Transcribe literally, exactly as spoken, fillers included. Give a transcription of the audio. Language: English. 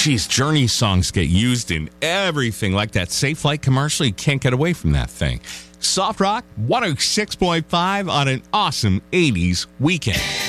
Geez, Journey songs get used in everything, like that Safe Flight commercial. You can't get away from that thing. Soft Rock one oh six point five on an awesome eighties weekend.